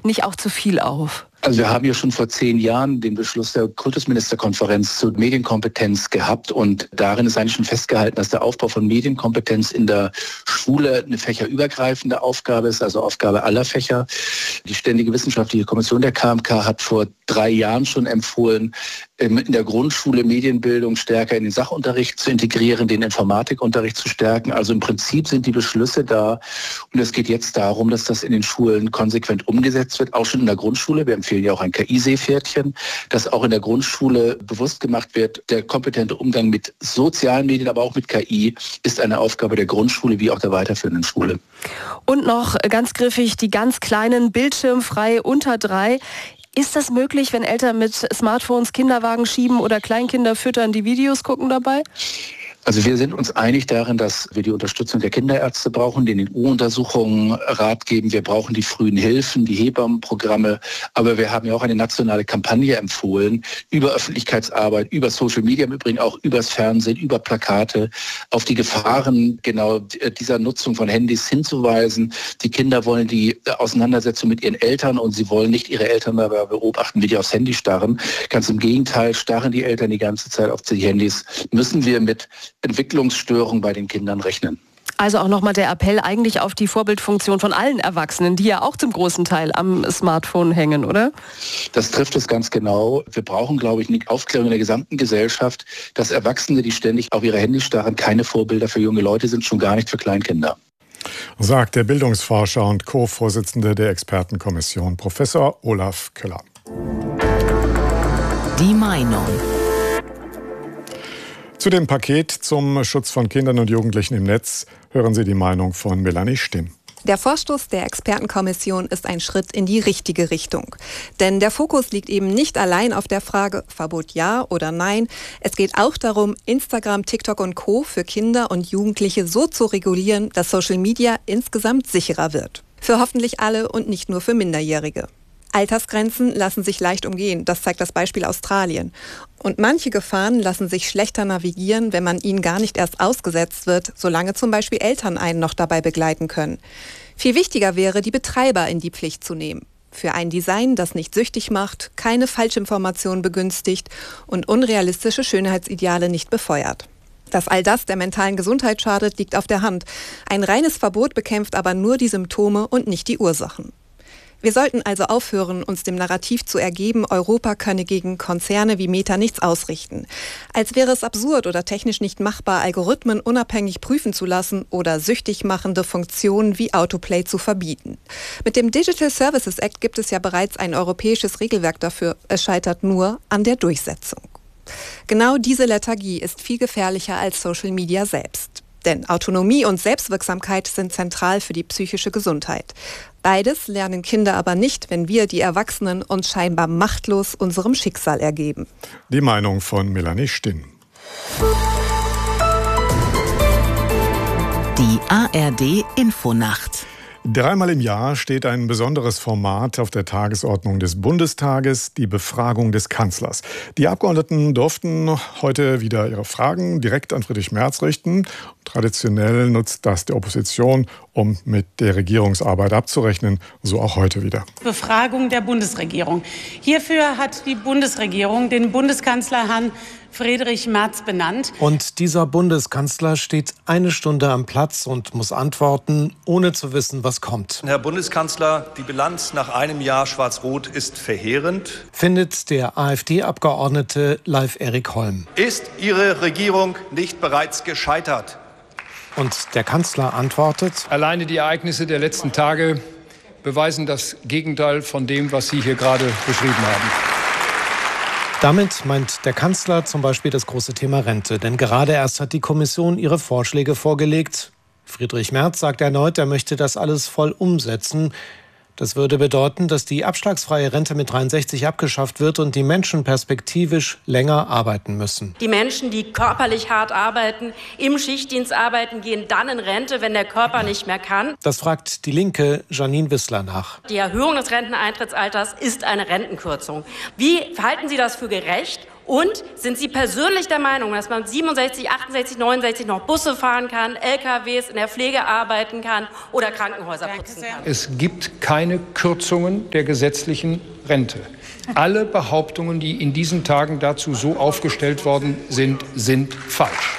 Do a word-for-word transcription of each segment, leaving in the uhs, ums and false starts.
nicht auch zu viel auf? Also wir haben ja schon vor zehn Jahren den Beschluss der Kultusministerkonferenz zur Medienkompetenz gehabt und darin ist eigentlich schon festgehalten, dass der Aufbau von Medienkompetenz in der Schule eine fächerübergreifende Aufgabe ist, also Aufgabe aller Fächer. Die Ständige Wissenschaftliche Kommission der K M K hat vor drei Jahren schon empfohlen, in der Grundschule Medienbildung stärker in den Sachunterricht zu integrieren, den Informatikunterricht zu stärken. Also im Prinzip sind die Beschlüsse da und es geht jetzt darum, dass das in den Schulen konsequent umgesetzt wird, auch schon in der Grundschule. Wir empfehlen ja auch ein K I-Seepferdchen, dass auch in der Grundschule bewusst gemacht wird, der kompetente Umgang mit sozialen Medien, aber auch mit K I ist eine Aufgabe der Grundschule wie auch der weiterführenden Schule. Und noch ganz griffig, die ganz kleinen, bildschirmfrei unter drei. Ist das möglich, wenn Eltern mit Smartphones Kinderwagen schieben oder Kleinkinder füttern, die Videos gucken dabei? Also wir sind uns einig darin, dass wir die Unterstützung der Kinderärzte brauchen, die in den U-Untersuchungen Rat geben. Wir brauchen die frühen Hilfen, die Hebammenprogramme. Aber wir haben ja auch eine nationale Kampagne empfohlen über Öffentlichkeitsarbeit, über Social Media, im Übrigen auch übers Fernsehen, über Plakate, auf die Gefahren genau dieser Nutzung von Handys hinzuweisen. Die Kinder wollen die Auseinandersetzung mit ihren Eltern und sie wollen nicht ihre Eltern dabei beobachten, wie die aufs Handy starren. Ganz im Gegenteil, starren die Eltern die ganze Zeit auf die Handys. Müssen wir mit Entwicklungsstörungen bei den Kindern rechnen. Also auch nochmal der Appell eigentlich auf die Vorbildfunktion von allen Erwachsenen, die ja auch zum großen Teil am Smartphone hängen, oder? Das trifft es ganz genau. Wir brauchen, glaube ich, eine Aufklärung in der gesamten Gesellschaft, dass Erwachsene, die ständig auf ihre Handys starren, keine Vorbilder für junge Leute sind, schon gar nicht für Kleinkinder. Sagt der Bildungsforscher und Co-Vorsitzende der Expertenkommission, Professor Olaf Köller. Die Meinung. Zu dem Paket zum Schutz von Kindern und Jugendlichen im Netz hören Sie die Meinung von Melanie Stinn. Der Vorstoß der Expertenkommission ist ein Schritt in die richtige Richtung. Denn der Fokus liegt eben nicht allein auf der Frage, Verbot ja oder nein. Es geht auch darum, Instagram, TikTok und Co. für Kinder und Jugendliche so zu regulieren, dass Social Media insgesamt sicherer wird. Für hoffentlich alle und nicht nur für Minderjährige. Altersgrenzen lassen sich leicht umgehen, das zeigt das Beispiel Australien. Und manche Gefahren lassen sich schlechter navigieren, wenn man ihnen gar nicht erst ausgesetzt wird, solange zum Beispiel Eltern einen noch dabei begleiten können. Viel wichtiger wäre, die Betreiber in die Pflicht zu nehmen. Für ein Design, das nicht süchtig macht, keine Falschinformationen begünstigt und unrealistische Schönheitsideale nicht befeuert. Dass all das der mentalen Gesundheit schadet, liegt auf der Hand. Ein reines Verbot bekämpft aber nur die Symptome und nicht die Ursachen. Wir sollten also aufhören, uns dem Narrativ zu ergeben, Europa könne gegen Konzerne wie Meta nichts ausrichten. Als wäre es absurd oder technisch nicht machbar, Algorithmen unabhängig prüfen zu lassen oder süchtig machende Funktionen wie Autoplay zu verbieten. Mit dem Digital Services Act gibt es ja bereits ein europäisches Regelwerk dafür. Es scheitert nur an der Durchsetzung. Genau diese Lethargie ist viel gefährlicher als Social Media selbst. Denn Autonomie und Selbstwirksamkeit sind zentral für die psychische Gesundheit. Beides lernen Kinder aber nicht, wenn wir, die Erwachsenen, uns scheinbar machtlos unserem Schicksal ergeben. Die Meinung von Melanie Stinn. Die A R D Infonacht. Dreimal im Jahr steht ein besonderes Format auf der Tagesordnung des Bundestages, die Befragung des Kanzlers. Die Abgeordneten durften heute wieder ihre Fragen direkt an Friedrich Merz richten. Traditionell nutzt das die Opposition, um mit der Regierungsarbeit abzurechnen, so auch heute wieder. Befragung der Bundesregierung. Hierfür hat die Bundesregierung den Bundeskanzler Herrn Friedrich Merz benannt. Und dieser Bundeskanzler steht eine Stunde am Platz und muss antworten, ohne zu wissen, was kommt. Herr Bundeskanzler, die Bilanz nach einem Jahr Schwarz-Rot ist verheerend, findet der AfD-Abgeordnete Leif-Erik Holm. Ist Ihre Regierung nicht bereits gescheitert? Und der Kanzler antwortet: Alleine die Ereignisse der letzten Tage beweisen das Gegenteil von dem, was Sie hier gerade beschrieben haben. Damit meint der Kanzler zum Beispiel das große Thema Rente. Denn gerade erst hat die Kommission ihre Vorschläge vorgelegt. Friedrich Merz sagt erneut, er möchte das alles voll umsetzen. Das würde bedeuten, dass die abschlagsfreie Rente mit dreiundsechzig abgeschafft wird und die Menschen perspektivisch länger arbeiten müssen. Die Menschen, die körperlich hart arbeiten, im Schichtdienst arbeiten, gehen dann in Rente, wenn der Körper nicht mehr kann. Das fragt die Linke Janine Wissler nach. Die Erhöhung des Renteneintrittsalters ist eine Rentenkürzung. Wie halten Sie das für gerecht Und sind Sie persönlich der Meinung, dass man siebenundsechzig, achtundsechzig, neunundsechzig noch Busse fahren kann, L K Ws in der Pflege arbeiten kann oder Krankenhäuser putzen kann? Es gibt keine Kürzungen der gesetzlichen Rente. Alle Behauptungen, die in diesen Tagen dazu so aufgestellt worden sind, sind falsch.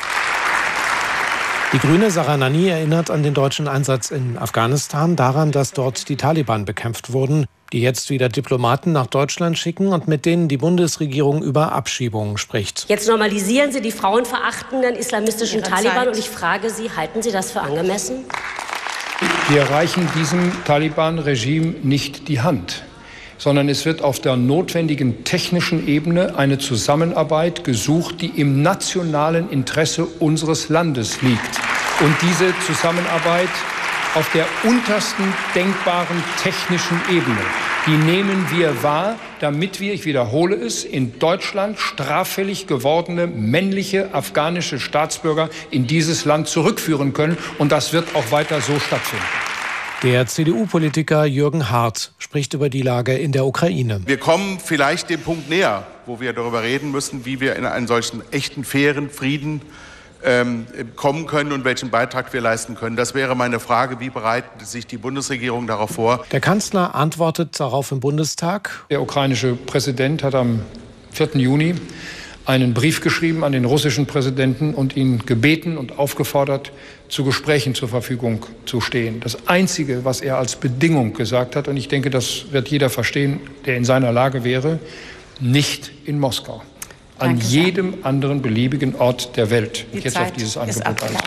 Die Grüne Sarah Nanni erinnert an den deutschen Einsatz in Afghanistan, daran, dass dort die Taliban bekämpft wurden, die jetzt wieder Diplomaten nach Deutschland schicken und mit denen die Bundesregierung über Abschiebungen spricht. Jetzt normalisieren Sie die frauenverachtenden islamistischen Taliban und ich frage Sie, halten Sie das für angemessen? Wir reichen diesem Taliban-Regime nicht die Hand, sondern es wird auf der notwendigen technischen Ebene eine Zusammenarbeit gesucht, die im nationalen Interesse unseres Landes liegt. Und diese Zusammenarbeit auf der untersten denkbaren technischen Ebene, die nehmen wir wahr, damit wir, ich wiederhole es, in Deutschland straffällig gewordene männliche afghanische Staatsbürger in dieses Land zurückführen können. Und das wird auch weiter so stattfinden. Der C D U-Politiker Jürgen Hart spricht über die Lage in der Ukraine. Wir kommen vielleicht dem Punkt näher, wo wir darüber reden müssen, wie wir in einen solchen echten, fairen Frieden ähm, kommen können und welchen Beitrag wir leisten können. Das wäre meine Frage. Wie bereitet sich die Bundesregierung darauf vor? Der Kanzler antwortet darauf im Bundestag. Der ukrainische Präsident hat am vierten Juni einen Brief geschrieben an den russischen Präsidenten und ihn gebeten und aufgefordert, zu Gesprächen zur Verfügung zu stehen. Das Einzige, was er als Bedingung gesagt hat, und ich denke, das wird jeder verstehen, der in seiner Lage wäre, nicht in Moskau. An Danke, jedem Dank. anderen beliebigen Ort der Welt. Die jetzt Zeit auf dieses Angebot einzugehen.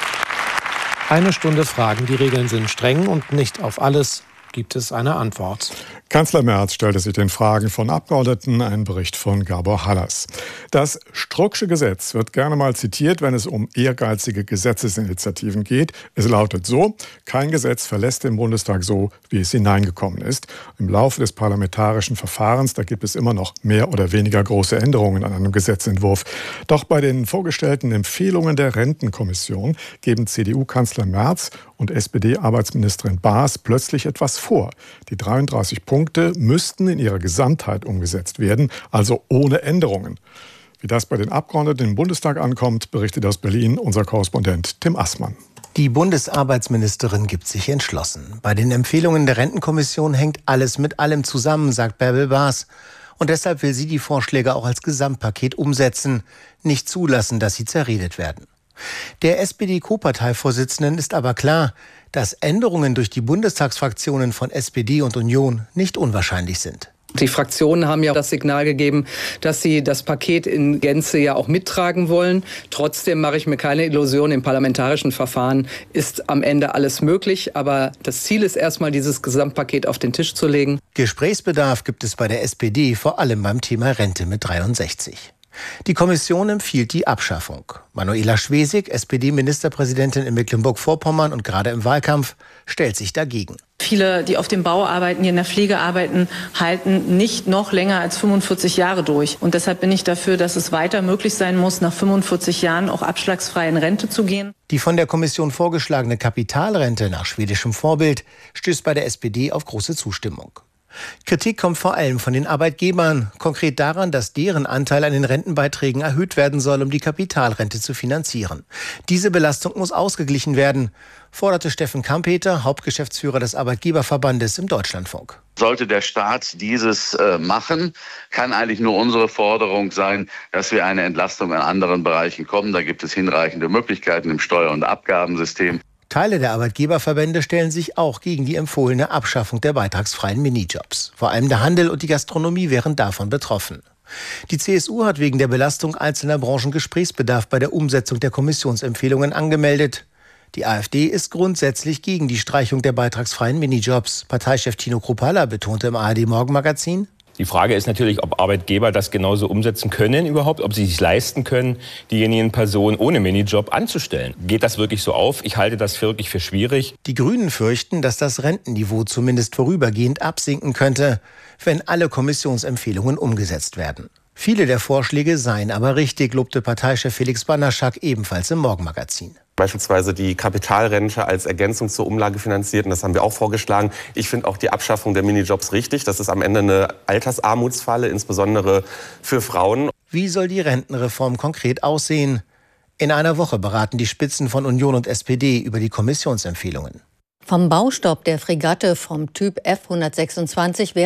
Eine Stunde Fragen. Die Regeln sind streng und nicht auf alles gibt es eine Antwort. Kanzler Merz stellte sich den Fragen von Abgeordneten, ein Bericht von Gabor Hallas. Das Strucksche Gesetz wird gerne mal zitiert, wenn es um ehrgeizige Gesetzesinitiativen geht. Es lautet so: Kein Gesetz verlässt den Bundestag so, wie es hineingekommen ist. Im Laufe des parlamentarischen Verfahrens, da gibt es immer noch mehr oder weniger große Änderungen an einem Gesetzentwurf. Doch bei den vorgestellten Empfehlungen der Rentenkommission geben C D U-Kanzler Merz und S P D-Arbeitsministerin Baas plötzlich etwas vor. Die dreiunddreißig Punkte müssten in ihrer Gesamtheit umgesetzt werden, also ohne Änderungen. Wie das bei den Abgeordneten im Bundestag ankommt, berichtet aus Berlin unser Korrespondent Tim Assmann. Die Bundesarbeitsministerin gibt sich entschlossen. Bei den Empfehlungen der Rentenkommission hängt alles mit allem zusammen, sagt Bärbel Baas. Und deshalb will sie die Vorschläge auch als Gesamtpaket umsetzen, nicht zulassen, dass sie zerredet werden. Der S P D-Co-Parteivorsitzenden ist aber klar, dass Änderungen durch die Bundestagsfraktionen von S P D und Union nicht unwahrscheinlich sind. Die Fraktionen haben ja das Signal gegeben, dass sie das Paket in Gänze ja auch mittragen wollen. Trotzdem mache ich mir keine Illusion, im parlamentarischen Verfahren ist am Ende alles möglich. Aber das Ziel ist erstmal, dieses Gesamtpaket auf den Tisch zu legen. Gesprächsbedarf gibt es bei der S P D, vor allem beim Thema Rente mit dreiundsechzig. Die Kommission empfiehlt die Abschaffung. Manuela Schwesig, S P D-Ministerpräsidentin in Mecklenburg-Vorpommern und gerade im Wahlkampf, stellt sich dagegen. Viele, die auf dem Bau arbeiten, die in der Pflege arbeiten, halten nicht noch länger als fünfundvierzig Jahre durch. Und deshalb bin ich dafür, dass es weiter möglich sein muss, nach fünfundvierzig Jahren auch abschlagsfrei in Rente zu gehen. Die von der Kommission vorgeschlagene Kapitalrente nach schwedischem Vorbild stößt bei der S P D auf große Zustimmung. Kritik kommt vor allem von den Arbeitgebern, konkret daran, dass deren Anteil an den Rentenbeiträgen erhöht werden soll, um die Kapitalrente zu finanzieren. Diese Belastung muss ausgeglichen werden, forderte Steffen Kampeter, Hauptgeschäftsführer des Arbeitgeberverbandes, im Deutschlandfunk. Sollte der Staat dieses äh, machen, kann eigentlich nur unsere Forderung sein, dass wir eine Entlastung an anderen Bereichen kommen. Da gibt es hinreichende Möglichkeiten im Steuer- und Abgabensystem. Teile der Arbeitgeberverbände stellen sich auch gegen die empfohlene Abschaffung der beitragsfreien Minijobs. Vor allem der Handel und die Gastronomie wären davon betroffen. Die C S U hat wegen der Belastung einzelner Branchen Gesprächsbedarf bei der Umsetzung der Kommissionsempfehlungen angemeldet. Die AfD ist grundsätzlich gegen die Streichung der beitragsfreien Minijobs. Parteichef Tino Kruppalla betonte im A R D-Morgenmagazin: Die Frage ist natürlich, ob Arbeitgeber das genauso umsetzen können überhaupt, ob sie sich leisten können, diejenigen Personen ohne Minijob anzustellen. Geht das wirklich so auf? Ich halte das wirklich für schwierig. Die Grünen fürchten, dass das Rentenniveau zumindest vorübergehend absinken könnte, wenn alle Kommissionsempfehlungen umgesetzt werden. Viele der Vorschläge seien aber richtig, lobte Parteichef Felix Banaschak ebenfalls im Morgenmagazin. Beispielsweise die Kapitalrente als Ergänzung zur Umlage finanziert. Und das haben wir auch vorgeschlagen. Ich finde auch die Abschaffung der Minijobs richtig. Das ist am Ende eine Altersarmutsfalle, insbesondere für Frauen. Wie soll die Rentenreform konkret aussehen? In einer Woche beraten die Spitzen von Union und S P D über die Kommissionsempfehlungen. Vom Baustopp der Fregatte vom Typ F hundertsechsundzwanzig werden